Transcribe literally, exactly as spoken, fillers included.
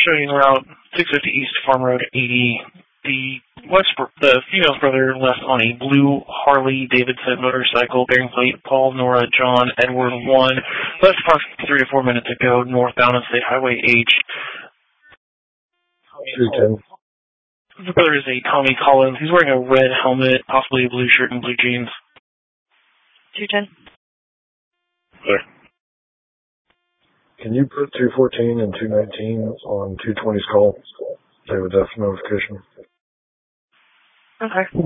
showing route six fifty East Farm Road eighty. The west, the female's brother left on a blue Harley Davidson motorcycle bearing plate Paul, Nora, John, Edward one. Left approximately three to four minutes ago, northbound on State Highway H. three ten. The brother is a Tommy Collins. He's wearing a red helmet, possibly a blue shirt and blue jeans. two ten. Clear. Can you put two fourteen and two nineteen on two twenty's call? They have a death notification. Okay.